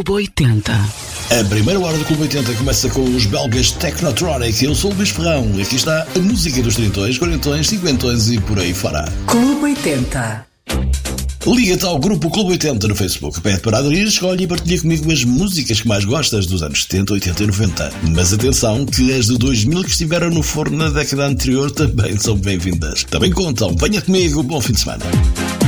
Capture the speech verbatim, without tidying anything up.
Clube oitenta. A primeira hora do Clube oitenta começa com os belgas Technotronic. Eu sou o Luís Ferrão e aqui está a música dos trintões, quarentões, cinquentões e por aí fora. Clube oitenta. Liga-te ao grupo Clube oitenta no Facebook. Pede para aderir, escolhe e partilha comigo as músicas que mais gostas dos anos setenta, oitenta e noventa. Mas atenção que as de dois mil que estiveram no forno na década anterior também são bem-vindas. Também contam. Venha comigo. Bom fim de semana.